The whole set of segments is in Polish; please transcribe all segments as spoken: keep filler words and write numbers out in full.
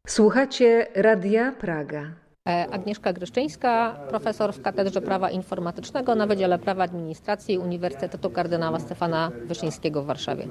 Słuchacie Radia Praga. Agnieszka Gryszczyńska, profesor w Katedrze Prawa Informatycznego na Wydziale Prawa Administracji Uniwersytetu Kardynała Stefana Wyszyńskiego w Warszawie.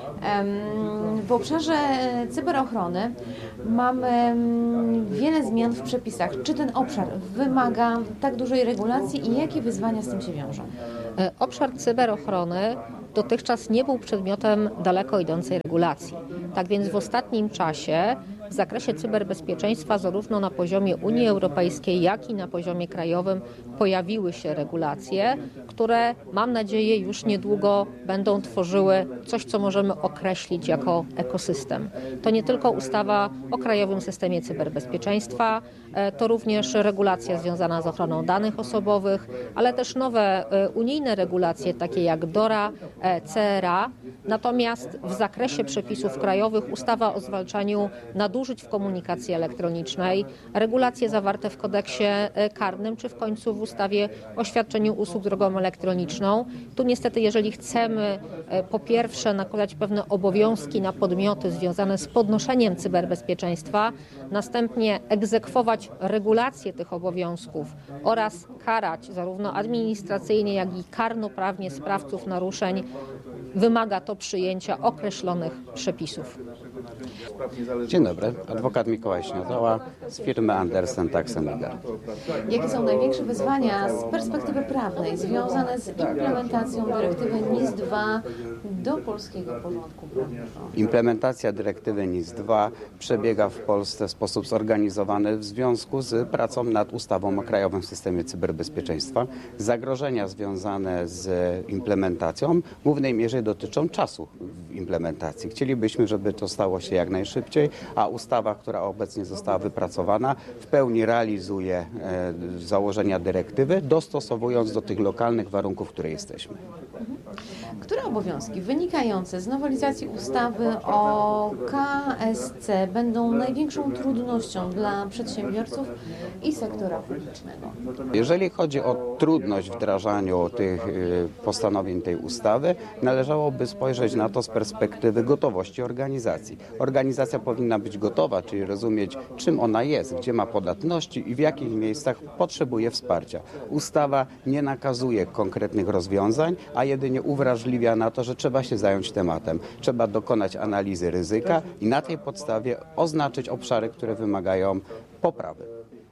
W obszarze cyberochrony mamy wiele zmian w przepisach. Czy ten obszar wymaga tak dużej regulacji i jakie wyzwania z tym się wiążą? Obszar cyberochrony dotychczas nie był przedmiotem daleko idącej regulacji. Tak więc w ostatnim czasie w zakresie cyberbezpieczeństwa zarówno na poziomie Unii Europejskiej, jak i na poziomie krajowym pojawiły się regulacje, które mam nadzieję już niedługo będą tworzyły coś, co możemy określić jako ekosystem. To nie tylko ustawa o krajowym systemie cyberbezpieczeństwa, to również regulacja związana z ochroną danych osobowych, ale też nowe unijne regulacje takie jak DORA, C R A. Natomiast w zakresie przepisów krajowych ustawa o zwalczaniu nadużyć w komunikacji elektronicznej, regulacje zawarte w kodeksie karnym czy w końcu w ustawie o świadczeniu usług drogą elektroniczną. Tu niestety, jeżeli chcemy po pierwsze nakładać pewne obowiązki na podmioty związane z podnoszeniem cyberbezpieczeństwa, następnie egzekwować regulacje tych obowiązków oraz karać zarówno administracyjnie, jak i karnoprawnie sprawców naruszeń, wymaga to przyjęcia określonych przepisów. Dzień dobry, adwokat Mikołaj Śniadała z firmy Andersen Tax and Legal. Jakie są największe wyzwania z perspektywy prawnej związane z implementacją dyrektywy N I S dwa do polskiego porządku prawnego? Implementacja dyrektywy N I S dwa przebiega w Polsce w sposób zorganizowany w związku z pracą nad ustawą o krajowym systemie cyberbezpieczeństwa. Zagrożenia związane z implementacją w głównej mierze dotyczą czasu implementacji. Chcielibyśmy, żeby to stało się jak najszybciej, a ustawa, która obecnie została wypracowana, w pełni realizuje e, założenia dyrektywy, dostosowując do tych lokalnych warunków, w których jesteśmy. Które obowiązki wynikające z nowelizacji ustawy o K S C będą największą trudnością dla przedsiębiorców i sektora publicznego? Jeżeli chodzi o trudność w wdrażaniu tych postanowień tej ustawy, należałoby spojrzeć na to z perspektywy gotowości organizacji. Organizacja powinna być gotowa, czyli rozumieć, czym ona jest, gdzie ma podatności i w jakich miejscach potrzebuje wsparcia. Ustawa nie nakazuje konkretnych rozwiązań, a jedynie uwrażliwia na to, że trzeba się zająć tematem. Trzeba dokonać analizy ryzyka i na tej podstawie oznaczyć obszary, które wymagają poprawy.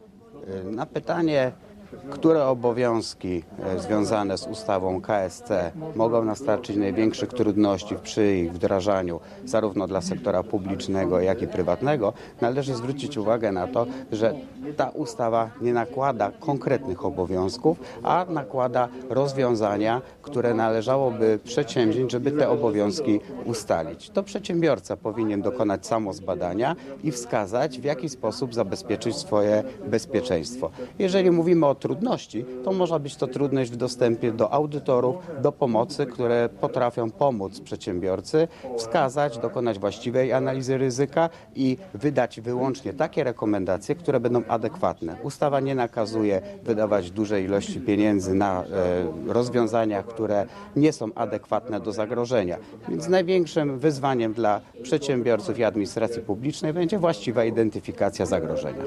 Na pytanie, które obowiązki związane z ustawą K S C mogą nastarczyć największych trudności przy ich wdrażaniu zarówno dla sektora publicznego, jak i prywatnego, należy zwrócić uwagę na to, że ta ustawa nie nakłada konkretnych obowiązków, a nakłada rozwiązania, które należałoby przedsięwziąć, żeby te obowiązki ustalić. To przedsiębiorca powinien dokonać samozbadania i wskazać, w jaki sposób zabezpieczyć swoje bezpieczeństwo. Jeżeli mówimy o trudności, to może być to trudność w dostępie do audytorów, do pomocy, które potrafią pomóc przedsiębiorcy, wskazać, dokonać właściwej analizy ryzyka i wydać wyłącznie takie rekomendacje, które będą adekwatne. Ustawa nie nakazuje wydawać dużej ilości pieniędzy na e, rozwiązania, które nie są adekwatne do zagrożenia. Więc największym wyzwaniem dla przedsiębiorców i administracji publicznej będzie właściwa identyfikacja zagrożenia.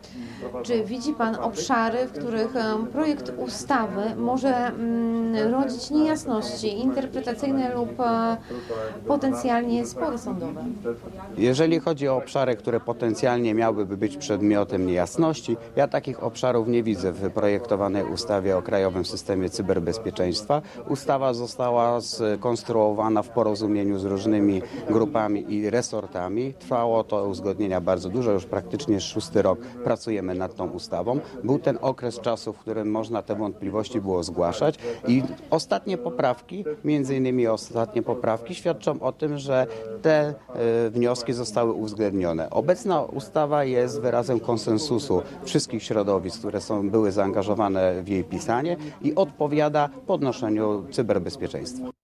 Czy widzi Pan obszary, w których projekt ustawy może rodzić niejasności interpretacyjne lub potencjalnie spory sądowe? Jeżeli chodzi o obszary, które potencjalnie miałyby być przedmiotem niejasności, ja takich obszarów nie widzę w projektowanej ustawie o krajowym systemie cyberbezpieczeństwa. Ustawa została skonstruowana w porozumieniu z różnymi grupami i resortami. Trwało to uzgodnienia bardzo dużo, już praktycznie szósty rok pracujemy nad tą ustawą. Był ten okres czasu, w którym można te wątpliwości było zgłaszać i ostatnie poprawki, między innymi ostatnie poprawki świadczą o tym, że te y, wnioski zostały uwzględnione. Obecna ustawa jest wyrazem konsensusu wszystkich środowisk, które są, były zaangażowane w jej pisanie i odpowiada podnoszeniu cyberbezpieczeństwa.